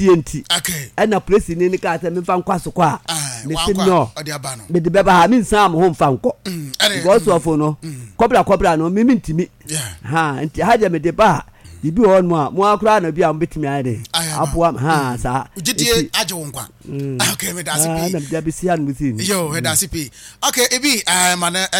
TNT. Okay. And a place in any car and fan quasqua. Mr. No, or the Abano. But the Baba means some home fanco. Also for no. Cobra no, miming to me. Ha, and had them at the bar. You do on more crown of your bit me. I up ha, sir. GTA Ajonqua. Okay, with us. Debbie Sian within. Yo, with us. Okay, Ebi, man.